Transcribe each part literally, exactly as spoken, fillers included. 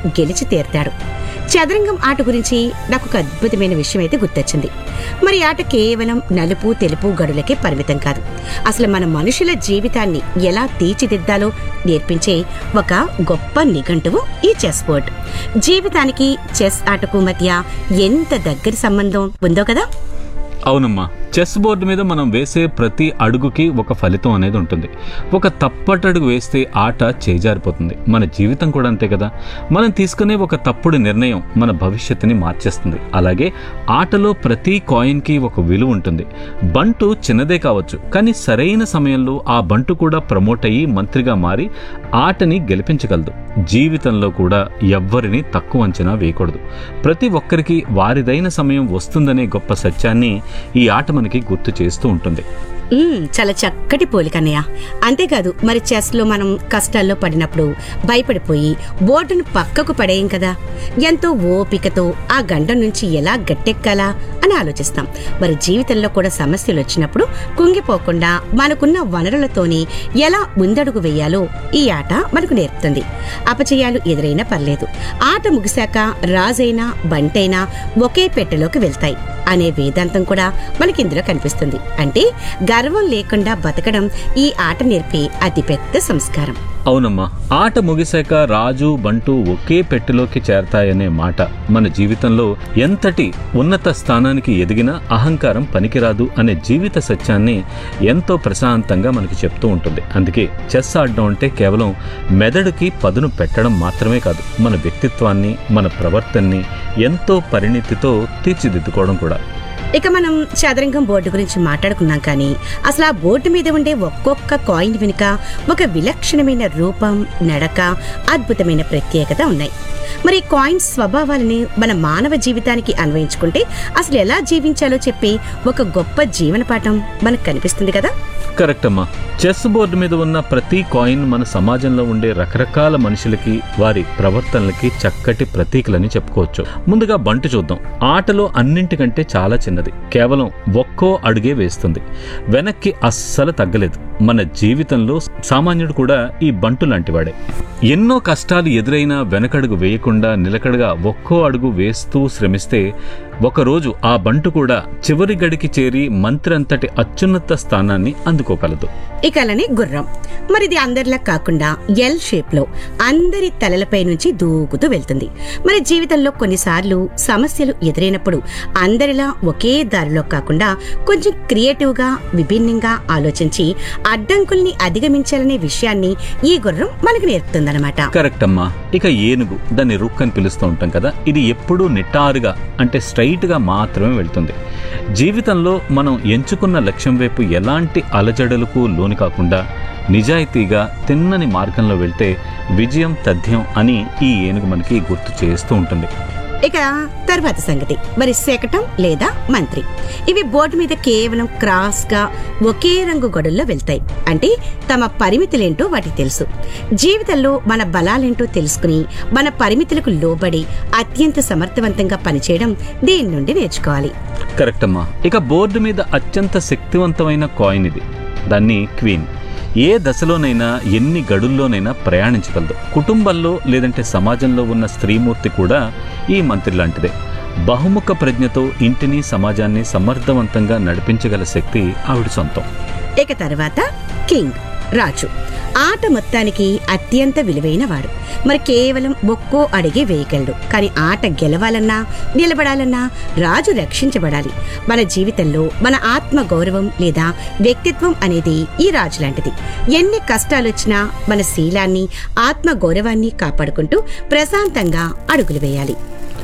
గెలిచి తీరుతాడు. చదరంగం ఆట గురించి నాకు ఒక అద్భుతమైన విషయం అయితే గుర్తొచ్చింది. మరి ఆట కేవలం నలుపు తెలుపు గడులకే పరిమితం కాదు. అసలు మన మనుషుల జీవితాన్ని ఎలా తీర్చిదిద్దాలో నేర్పించే ఒక గొప్ప నిఘంటువు ఈ చెస్ బోర్డ్. జీవితానికి చెస్ ఆటకు మధ్య ఎంత దగ్గర సంబంధం ఉందో కదా. అవునమ్మా, చెస్ బోర్డు మీద మనం వేసే ప్రతి అడుగుకి ఒక ఫలితం అనేది ఉంటుంది. ఒక తప్పటడుగు వేస్తే ఆట చేజారిపోతుంది. మన జీవితం కూడా అంతే కదా. మనం తీసుకునే ఒక తప్పుడు నిర్ణయం మన భవిష్యత్తుని మార్చేస్తుంది. అలాగే ఆటలో ప్రతి కాయిన్కి ఒక విలువ ఉంటుంది. బంటు చిన్నదే కావచ్చు, కానీ సరైన సమయంలో ఆ బంటు కూడా ప్రమోట్ అయ్యి మంత్రిగా మారి ఆటని గెలిపించగలదు. జీవితంలో కూడా ఎవ్వరిని తక్కువ అంచనా వేయకూడదు. ప్రతి ఒక్కరికి వారిదైన సమయం వస్తుందనే గొప్ప సత్యాన్ని ఈ ఆట మనకి గుర్తు చేస్తూ ఉంటుంది. చాలా చక్కటి పోలికన్నయ్య. అంతేకాదు, మరి చెస్ లో మనం కష్టాల్లో పడినప్పుడు భయపడిపోయి బోర్డును పక్కకు పడేయం కదా. ఎంతో ఓపికతో ఆ గండం నుంచి ఎలా గట్టెక్కాలా అని ఆలోచిస్తాం. మరి జీవితంలో కూడా సమస్యలు వచ్చినప్పుడు కుంగిపోకుండా మనకున్న వనరులతోనే ఎలా ముందడుగు వేయాలో ఈ ఆట మనకు నేర్పుతుంది. అపజయాలు ఎదురైనా పర్లేదు, ఆట ముగిశాక రాజైనా బంటైనా ఒకే పెట్టెలోకి వెళ్తాయి అనే వేదాంతం కూడా మనకి ఇందులో కనిపిస్తుంది. అంటే గర్వం లేకుండా బతకడం ఈ ఆట నేర్పే అతిపెద్ద సంస్కారం. అవునమ్మా, ఆట ముగిశాక రాజు బంటు ఒకే పెట్టెలోకి చేరతాయనే మాట మన జీవితంలో ఎంతటి ఉన్నత స్థానానికి ఎదిగినా అహంకారం పనికిరాదు అనే జీవిత సత్యాన్ని ఎంతో ప్రశాంతంగా మనకి చెప్తూ ఉంటుంది. అందుకే చెస్ ఆడడం అంటే కేవలం మెదడుకి పదును పెట్టడం మాత్రమే కాదు, మన వ్యక్తిత్వాన్ని మన ప్రవర్తనని ఎంతో పరిణితితో తీర్చిదిద్దుకోవడం కూడా. ఇక మనం చదరంగం బోర్డు గురించి మాట్లాడుకున్నాం, కానీ అసలు ఆ బోర్డు మీద ఉండే ఒక్కొక్క కాయిన్ వెనుక ఒక విలక్షణమైన రూపం, నడక, అద్భుతమైన ప్రత్యేకత ఉన్నాయి. మరి కాయిన్స్ స్వభావాలని మన మానవ జీవితానికి అన్వయించుకుంటే అసలు ఎలా జీవించాలో చెప్పి ఒక గొప్ప జీవన పాఠం మనకు కనిపిస్తుంది కదా. కరెక్ట్ అమ్మా. చెస్ బోర్డు మీద ఉన్న ప్రతి కాయిన్ మన సమాజంలో ఉండే రకరకాల మనుషులకి, వారి ప్రవర్తనలకి చక్కటి ప్రతీకలని చెప్పుకోవచ్చు. ముందుగా బంటు చూద్దాం. ఆటలో అన్నింటికంటే చాలా చిన్నది, కేవలం ఒక్కో అడుగే వేస్తుంది, వెనక్కి అస్సలు తగ్గలేదు. మన జీవితంలో సామాన్యుడు కూడా ఈ బంటు లాంటివాడే. ఎన్నో కష్టాలు ఎదురైనా వెనకడుగు వేయకుండా నిలకడగా ఒక్కో అడుగు వేస్తూ శ్రమిస్తే ఒకరోజు ఆ బంటు కూడా చివరి గడికి చేరి మంత్రి అంతటి అత్యున్నత స్థానాన్ని అందుకోగలదు. ఇక అలానే గుర్రం. మరి ఇది అందరిలా కాకుండా ఎల్ షేప్ లో అందరి తలలపై నుంచి దూకుతూ వెళ్తుంది. మరి జీవితంలో కొన్నిసార్లు సమస్యలు ఎదురైనప్పుడు అందరిలా ఒకే దారిలో కాకుండా కొంచెం క్రియేటివ్ గా, విభిన్నంగా ఆలోచించి అడ్డంకుల్ని అధిగమించాలనే విషయాన్ని ఈ గుర్రం మనకు నేర్పుతుందన్నమాట. కరెక్ట్ అమ్మా. ఇక ఏనుగు, దాన్ని రుక్ అని పిలుస్తూ ఉంటాం కదా. ఇది ఎప్పుడూ నిటారుగా అంటే స్ట్రైట్ గా మాత్రమే వెళ్తుంది. జీవితంలో మనం ఎంచుకున్న లక్ష్యం వైపు ఎలాంటి అలజడులకు లోను కాకుండా నిజాయితీగా తిన్నని మార్గంలో వెళ్తే విజయం తథ్యం అని ఈ ఏనుగు మనకి గుర్తు చేస్తూ ఉంటుంది. ఇక తర్వాత సంగతి మరి శకటం లేదా మంత్రి. ఇవి బోర్డు మీద కేవలం క్రాస్ గా ఒకే రంగు గొడుల్లో వెళ్తాయి. అంటే తమ పరిమితులేంటో వాటికి తెలుసు. జీవితంలో మన బలాలేంటో తెలుసుకుని మన పరిమితులకు లోబడి అత్యంత సమర్థవంతంగా పనిచేయడం దీని నుండి నేర్చుకోవాలి. కరెక్ట్ అమ్మా. ఇక బోర్డు మీద అత్యంత శక్తివంతమైన కాయిన్ ఇది. దాన్ని క్వీన్. ఏ దశలోనైనా ఎన్ని గడుల్లోనైనా ప్రయాణించగలదు. కుటుంబంలో లేదంటే సమాజంలో ఉన్న స్త్రీమూర్తి కూడా ఈ మంత్రి లాంటిదే. బహుముఖ ప్రజ్ఞతో ఇంటిని సమాజాన్ని సమర్థవంతంగా నడిపించగల శక్తి ఆవిడ సొంతం. ఇక తర్వాత కింగ్, రాజు. ఆట మొత్తానికి అత్యంత విలువైన వాడు. మరి కేవలం ఒక్కో అడిగే వేయగలడు. కానీ ఆట గెలవాలన్నా నిలబడాలన్నా రాజు రక్షించబడాలి. మన జీవితంలో మన ఆత్మ గౌరవం లేదా వ్యక్తిత్వం అనేది ఈ రాజు లాంటిది. ఎన్ని కష్టాలొచ్చినా మన శీలాన్ని, ఆత్మ గౌరవాన్ని కాపాడుకుంటూ ప్రశాంతంగా అడుగులు వేయాలి.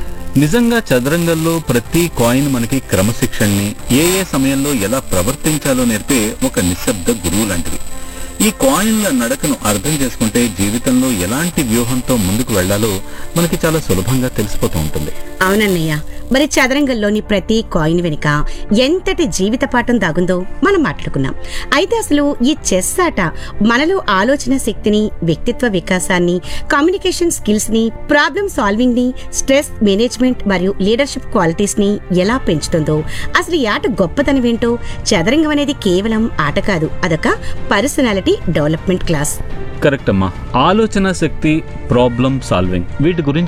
నిజంగా చదరంగంలో ప్రతి కాయిన్ మనకి క్రమశిక్షణని, ఏ ఏ సమయంలో ఎలా ప్రవర్తించాలో నేర్పే ఒక నిశ్శబ్ద గురువు లాంటిది. ఈ కాయిన్ల నడకను అర్థం చేసుకుంటే జీవితంలో ఎలాంటి వ్యూహంతో ముందుకు వెళ్లాలో మనకి చాలా సులభంగా తెలిసిపోతూ ఉంటుంది. అవునన్నయ్య. మరి చదరంగంలోని ప్రతి కాయిన్ వెనుక ఎంతటి జీవిత పాఠం దాగుందో మనం మాట్లాడుకున్నాం. అయితే అసలు ఈ చెస్ ఆట మనలో ఆలోచన శక్తిని, వ్యక్తిత్వ వికాసాన్ని, కమ్యూనికేషన్ స్కిల్స్ ని, ప్రాబ్లమ్ సాల్వింగ్ ని, స్ట్రెస్ మేనేజ్మెంట్ మరియు లీడర్షిప్ క్వాలిటీస్ ని ఎలా పెంచుతుందో, అసలు ఈ ఆట గొప్పతనం ఏంటో, చదరంగం అనేది కేవలం ఆట కాదు, అదొక పర్సనాలిటీ డెవలప్మెంట్ క్లాస్. కరెక్ట్ అమ్మా. ఆలోచన శక్తి, ప్రాబ్లమ్ సాల్వింగ్, వీటి గురించి